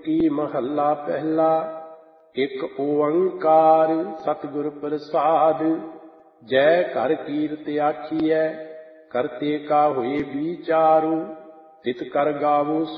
ਕੀ ਮਹੱਲਾ ਪਹਿਲਾ। ਇੱਕ ਓੰਕਾਰ ਸਤਿਗੁਰ ਪ੍ਰਸਾਦਿ। ਜੈ ਘਰ ਕੀਰਤਿ ਆਖੀਐ ਕਰਤੇ ਕਾ ਹੋਏ ਵਿਚਾਰੂ। ਤਿਤ ਕਰ ਗਾਵੋ